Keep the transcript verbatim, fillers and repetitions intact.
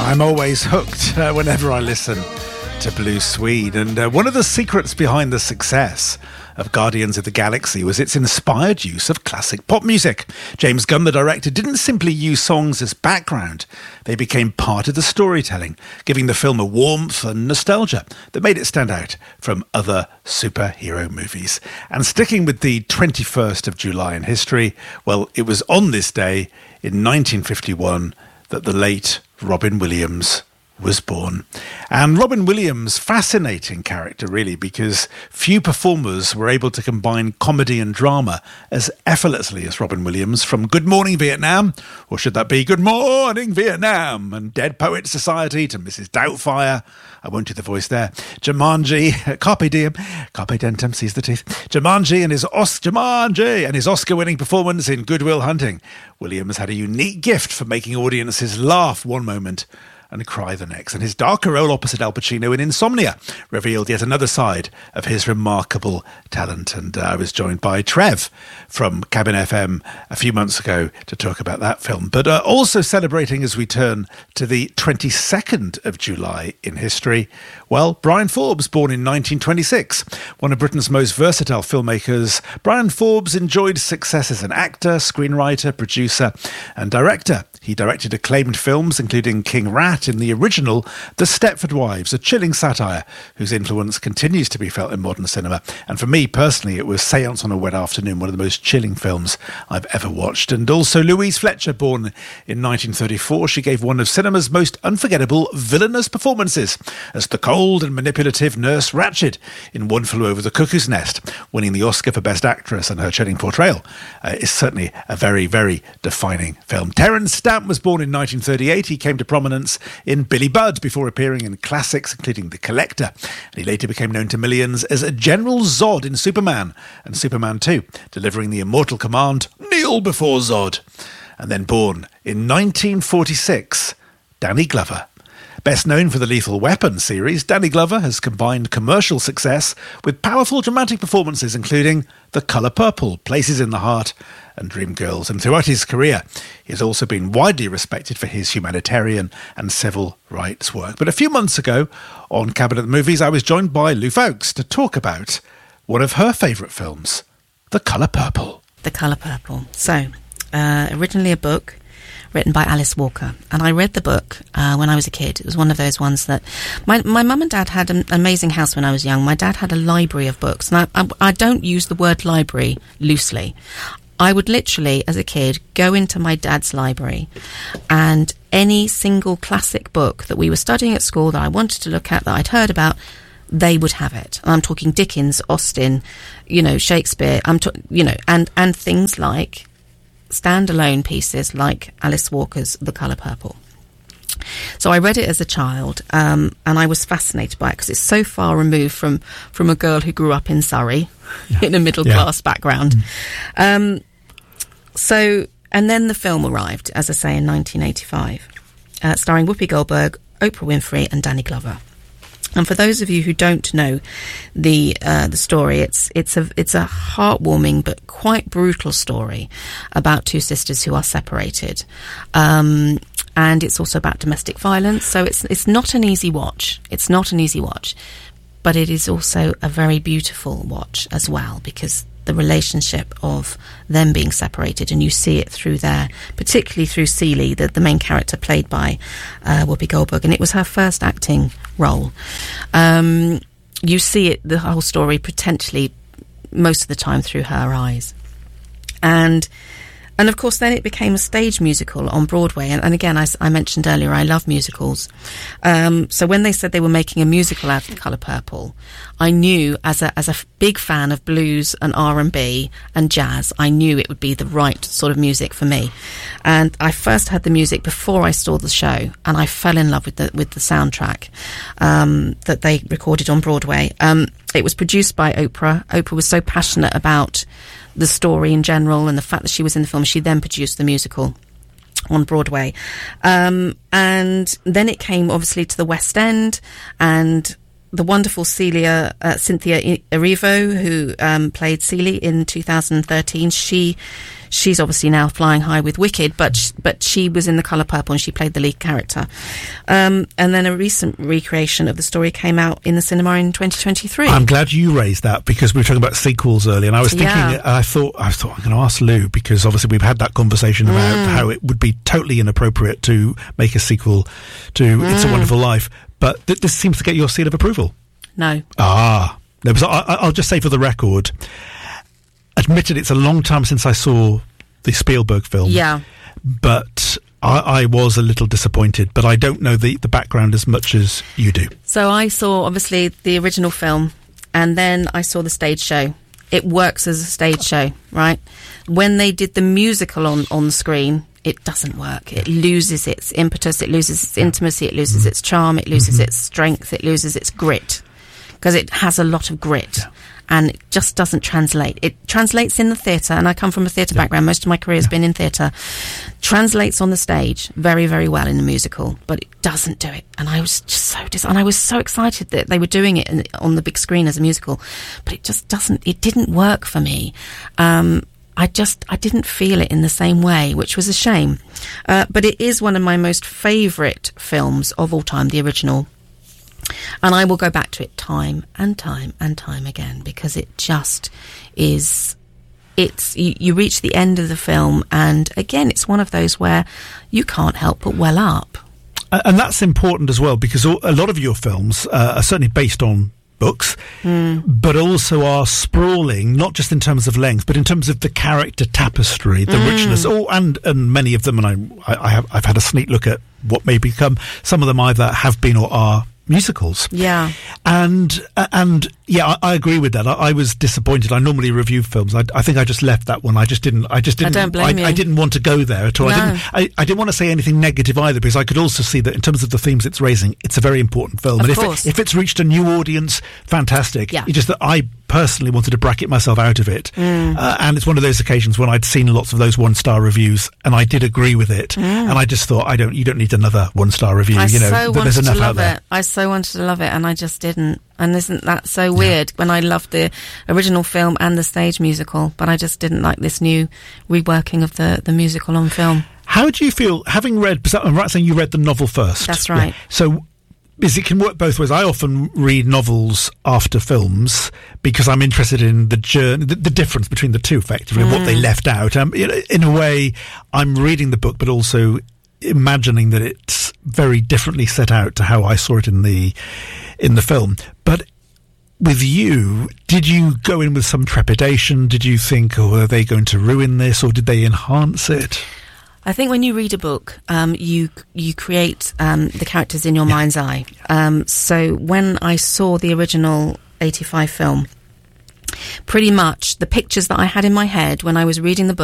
I'm always hooked uh, whenever I listen to Blue Swede. And uh, one of the secrets behind the success of Guardians of the Galaxy was its inspired use of classic pop music. James Gunn, the director, didn't simply use songs as background. They became part of the storytelling, giving the film a warmth and nostalgia that made it stand out from other superhero movies. And sticking with the twenty-first of July in history, well, it was on this day in nineteen fifty-one that the late Robin Williams was born. And Robin Williams, fascinating character really, because few performers were able to combine comedy and drama as effortlessly as Robin Williams, from Good Morning Vietnam, or should that be Good Morning Vietnam, and Dead Poets Society to Missus Doubtfire. I won't do the voice there. Jumanji, Carpe Diem, Carpe Dentum, sees the teeth. Jumanji and his Os- Jumanji and his Oscar-winning performance in Good Will Hunting. Williams had a unique gift for making audiences laugh one moment and cry the next, and his darker role opposite Al Pacino in Insomnia revealed yet another side of his remarkable talent. And uh, I was joined by Trev from Cabin F M a few months ago to talk about that film. But uh, also celebrating as we turn to the twenty-second of July in history, well, Brian Forbes, born in nineteen twenty-six. One of Britain's most versatile filmmakers, Brian Forbes enjoyed success as an actor, screenwriter, producer and director. He directed acclaimed films, including King Rat in the original The Stepford Wives, a chilling satire whose influence continues to be felt in modern cinema. And for me personally, it was Seance on a Wet Afternoon, one of the most chilling films I've ever watched. And also Louise Fletcher, born in nineteen thirty-four. She gave one of cinema's most unforgettable villainous performances as the cold and manipulative Nurse Ratched in One Flew Over the Cuckoo's Nest, winning the Oscar for Best Actress, and her chilling portrayal uh, is certainly a very, very defining film. Terence Stamp was born in nineteen thirty-eight. He came to prominence in Billy Budd before appearing in classics including The Collector. And he later became known to millions as a General Zod in Superman and Superman two, delivering the immortal command, "Kneel before Zod." And then born in nineteen forty-six, Danny Glover. Best known for the Lethal Weapon series, Danny Glover has combined commercial success with powerful dramatic performances including The Colour Purple, Places in the Heart and Dreamgirls. And throughout his career, he has also been widely respected for his humanitarian and civil rights work. But a few months ago, on Cabinet Movies, I was joined by Lou Foulkes to talk about one of her favourite films, The Colour Purple. The Colour Purple. So, uh, originally a book written by Alice Walker, and I read the book uh, when I was a kid. It was one of those ones that my my mum and dad had an amazing house when I was young. My dad had a library of books, and I, I, I don't use the word library loosely. I would literally, as a kid, go into my dad's library, and any single classic book that we were studying at school that I wanted to look at, that I'd heard about, they would have it. I'm talking Dickens, Austen, you know, Shakespeare. I'm, ta- you know, and and things like standalone pieces like Alice Walker's The Colour Purple. So I read it as a child, um, and I was fascinated by it because it's so far removed from, from a girl who grew up in Surrey yeah. in a middle-class yeah. background. Mm. Um, so, and then the film arrived, as I say, in nineteen eighty-five, uh, starring Whoopi Goldberg, Oprah Winfrey and Danny Glover. And for those of you who don't know the uh, the story, it's it's a it's a heartwarming but quite brutal story about two sisters who are separated, um, and it's also about domestic violence. So it's it's not an easy watch. It's not an easy watch, but it is also a very beautiful watch as well, because the relationship of them being separated, and you see it through their, particularly through Celie, the, the main character played by uh, Whoopi Goldberg, and it was her first acting role. Um, you see it, the whole story, potentially most of the time through her eyes. And And of course, then it became a stage musical on Broadway. And, and again, I, I mentioned earlier, I love musicals. Um, so when they said they were making a musical out of The Colour Purple, I knew, as a as a big fan of blues and R and B and jazz, I knew it would be the right sort of music for me. And I first heard the music before I saw the show, and I fell in love with the with the soundtrack um, that they recorded on Broadway. Um, it was produced by Oprah. Oprah was so passionate about the story in general and the fact that she was in the film. She then produced the musical on Broadway. Um, and then it came obviously to the West End, and the wonderful Celia, uh, Cynthia Erivo, who um, played Celie in two thousand thirteen. She, she's obviously now flying high with Wicked, but sh- but she was in The Colour Purple and she played the lead character. Um, and then a recent recreation of the story came out in the cinema in twenty twenty-three. I'm glad you raised that, because we were talking about sequels earlier, and I was thinking, Yeah. I thought, I thought I'm going to ask Lou, because obviously we've had that conversation about Mm. how it would be totally inappropriate to make a sequel to Mm. It's a Wonderful Life, but th- this seems to get your seal of approval. No. Ah, no, because I, I- I'll just say for the record, admitted it's a long time since I saw the Spielberg film. Yeah. But I, I was a little disappointed, but I don't know the, the background as much as you do. So I saw, obviously, the original film, and then I saw the stage show. It works as a stage show, right? When they did the musical on, on the screen, it doesn't work. It loses its impetus, it loses its intimacy, it loses its charm, it loses Mm-hmm. its strength, it loses its grit. Because it has a lot of grit. Yeah. And it just doesn't translate. It translates in the theatre, and I come from a theatre Yeah. background. Most of my career has been in theatre. Translates on the stage very, very well in a musical, but it doesn't do it. And I was just so dis- and I was so excited that they were doing it in, on the big screen as a musical, but it just doesn't. It didn't work for me. Um, I just I didn't feel it in the same way, which was a shame. Uh, but it is one of my most favourite films of all time, the original. And I will go back to it time and time and time again, because it just is, it's, you, you reach the end of the film, and again, it's one of those where you can't help but well up. A- And that's important as well, because all- a lot of your films uh, are certainly based on books, Mm. but also are sprawling, not just in terms of length, but in terms of the character tapestry, the Mm. richness. Oh, and and many of them, and I, I, I have, I've had a sneak look at what may become. Some of them either have been or are musicals. Yeah. And uh, and yeah, I, I agree with that. I, I was disappointed. I normally review films. I, I think I just left that one. I just didn't. I just didn't. don't blame I, you. I didn't want to go there at all. I No. didn't. I, I didn't want to say anything negative either, because I could also see that in terms of the themes it's raising, it's a very important film. Of and if course. it, if it's reached a new audience, fantastic. Yeah. It's just that I personally wanted to bracket myself out of it, Mm. uh, and it's one of those occasions when I'd seen lots of those one star reviews, and I did agree with it, Mm. and I just thought, I don't. You don't need another one star review. I you know, so th- wanted there's enough to out love there. it. I so wanted to love it, and I just didn't. And isn't that so weird? When I loved the original film and the stage musical, but I just didn't like this new reworking of the, the musical on film. How do you feel, having read, because I'm right saying you read the novel first? That's right. Yeah. So, is it can work both ways. I often read novels after films because I'm interested in the journey, the, the difference between the two, effectively, and what they left out. Um, in, in a way, I'm reading the book, but also imagining that it's very differently set out to how I saw it in the in the film. But with you, did you go in with some trepidation? Did you think, oh, are they going to ruin this, or did they enhance it? I think when you read a book, um, you you create um, the characters in your Yeah. mind's eye. Um, so when I saw the original eighty-five film, pretty much the pictures that I had in my head when I was reading the book